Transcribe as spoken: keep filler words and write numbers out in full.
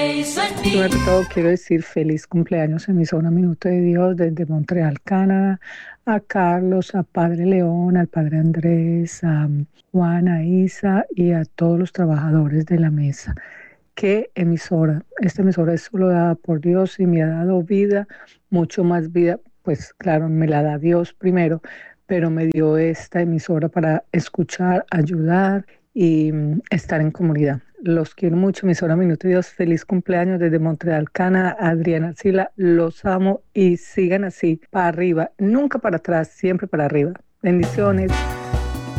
Primero que todo, quiero decir feliz cumpleaños, emisora Minuto de Dios, desde Montreal, Canadá, a Carlos, a Padre León, al Padre Andrés, a Juan, a Isa y a todos los trabajadores de la mesa. ¿Qué emisora? Esta emisora es solo dada por Dios y me ha dado vida, mucho más vida. Pues claro, me la da Dios primero, pero me dio esta emisora para escuchar, ayudar y mm, estar en comunidad. Los quiero mucho, emisora Minuto de Dios. Feliz cumpleaños desde Montreal, Canadá. Adriana Sila, los amo y sigan así, para arriba, nunca para atrás, siempre para arriba. Bendiciones.